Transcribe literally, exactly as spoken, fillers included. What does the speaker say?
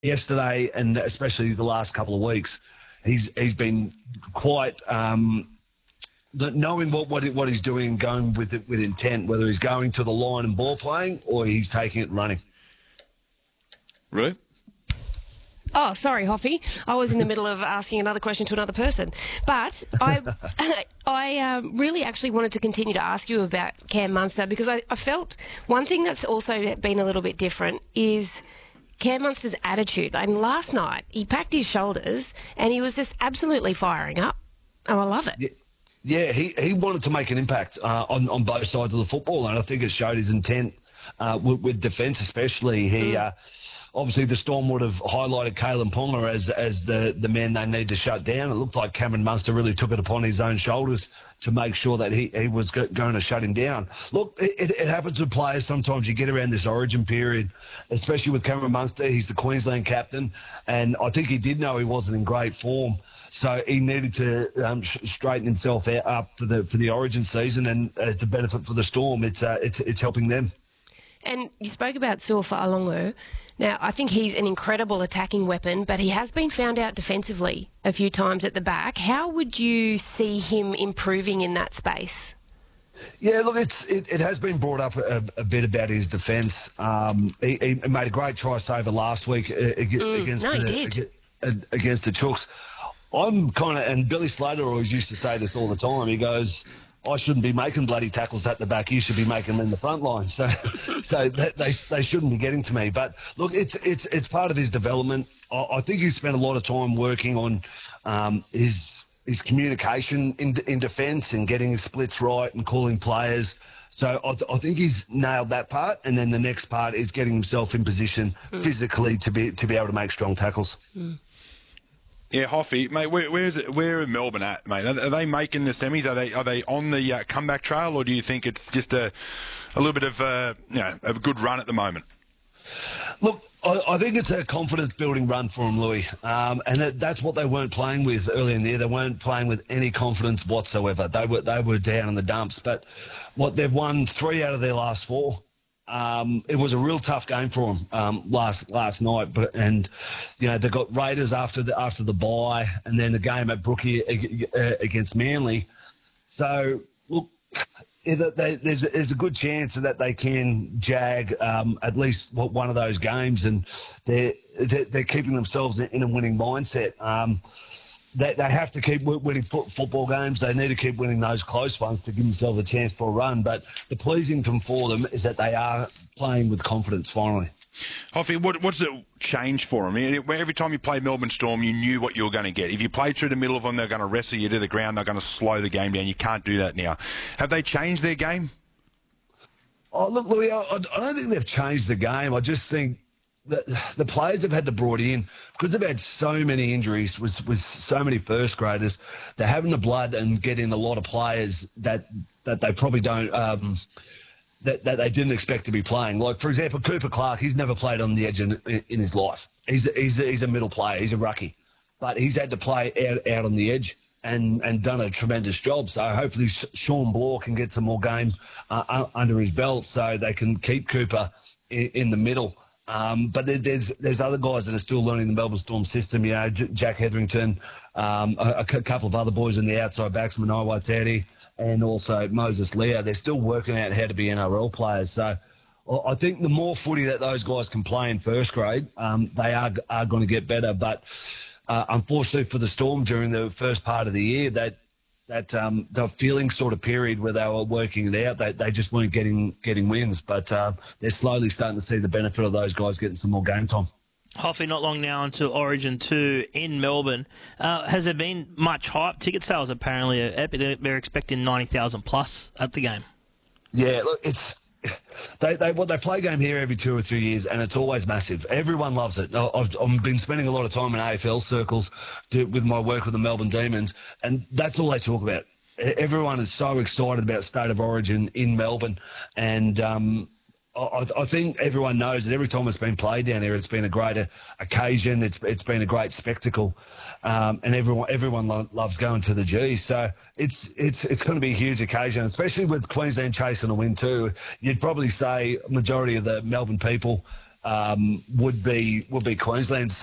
yesterday and especially the last couple of weeks, he's he's been quite um, knowing what what, what he's doing, going with it with intent, whether he's going to the line and ball playing or he's taking it and running. Really? Oh, sorry, Hoffy. I was in the middle of asking another question to another person. But I I um, really actually wanted to continue to ask you about Cam Munster because I, I felt one thing that's also been a little bit different is Cam Munster's attitude. I mean, last night he packed his shoulders and he was just absolutely firing up. Oh, I love it. Yeah. Yeah, he, he wanted to make an impact uh, on, on both sides of the football, and I think it showed his intent uh, with, with defence especially. He... Mm. Uh, Obviously, the Storm would have highlighted Kalen Ponga as as the, the man they need to shut down. It looked like Cameron Munster really took it upon his own shoulders to make sure that he, he was go, going to shut him down. Look, it, it happens with players. Sometimes you get around this origin period, especially with Cameron Munster. He's the Queensland captain, and I think he did know he wasn't in great form. So he needed to um, straighten himself out, up for the for the origin season, and as the benefit for the Storm, it's uh, it's it's helping them. And you spoke about Suafa-Alongo. Now, I think he's an incredible attacking weapon, but he has been found out defensively a few times at the back. How would you see him improving in that space? Yeah, look, it's it, it has been brought up a, a bit about his defence. Um, he, he made a great try saver last week uh, mm, against no, the, he did. against the Chooks. I'm kind of, and Billy Slater always used to say this all the time. He goes, I shouldn't be making bloody tackles at the back. You should be making them in the front line. So, so that, they they shouldn't be getting to me. But look, it's it's it's part of his development. I, I think he's spent a lot of time working on um, his his communication in in defence and getting his splits right and calling players. So I, th- I think he's nailed that part. And then the next part is getting himself in position mm. physically to be to be able to make strong tackles. Mm. Yeah, Hoffy, mate. Where, where's it, where are Melbourne at, mate? Are, are they making the semis? Are they are they on the uh, comeback trail, or do you think it's just a a little bit of uh, you know a good run at the moment? Look, I, I think it's a confidence-building run for them, Louis, um, and that, that's what they weren't playing with early in the year. They weren't playing with any confidence whatsoever. They were they were down in the dumps. But what they've won three out of their last four. Um, it was a real tough game for them um, last last night, but and you know they got Raiders after the after the bye, and then the game at Brookie against Manly. So look, they, there's there's a good chance that they can jag um, at least one of those games, and they're they're keeping themselves in a winning mindset. Um, They, they have to keep winning football games. They need to keep winning those close ones to give themselves a chance for a run. But the pleasing thing for them is that they are playing with confidence finally. Hoffy, what, what's it changed for them? Every time you played Melbourne Storm, you knew what you were going to get. If you played through the middle of them, they're going to wrestle you to the ground. They're going to slow the game down. You can't do that now. Have they changed their game? Oh, look, Louis, I, I don't think they've changed the game. I just think The, the players have had to brought in because they've had so many injuries with, with so many first graders. They're having the blood and getting a lot of players that that they probably don't um, that, that they didn't expect to be playing. Like for example, Cooper Clark, he's never played on the edge in, in his life. He's he's he's a middle player. He's a rucky, but he's had to play out out on the edge and and done a tremendous job. So hopefully Sean Bloor can get some more game uh, under his belt so they can keep Cooper in, in the middle. Um, but there, there's there's other guys that are still learning the Melbourne Storm system. You know, J- Jack Hetherington, um, a, a c- couple of other boys in the outside backs, Manai Waiteri, and also Moses Leo. They're still working out how to be N R L players. So I think the more footy that those guys can play in first grade, um, they are are going to get better. But uh, unfortunately for the Storm during the first part of the year, that that um, the feeling sort of period where they were working it out, they, they just weren't getting getting wins. But uh, they're slowly starting to see the benefit of those guys getting some more game time. Hoffy, not long now into Origin two in Melbourne. Uh, has there been much hype? Ticket sales apparently are epic. They're, they're expecting ninety thousand plus at the game. Yeah, look, it's they they well, they play a game here every two or three years, and it's always massive. Everyone loves it. I've, I've been spending a lot of time in A F L circles to, with my work with the Melbourne Demons, and that's all they talk about. Everyone is so excited about State of Origin in Melbourne, and um, I, I think everyone knows that every time it's been played down here, it's been a great occasion. It's it's been a great spectacle, um, and everyone everyone lo- loves going to the G. So it's it's it's going to be a huge occasion, especially with Queensland chasing a win too. You'd probably say majority of the Melbourne people um, would be would be Queensland.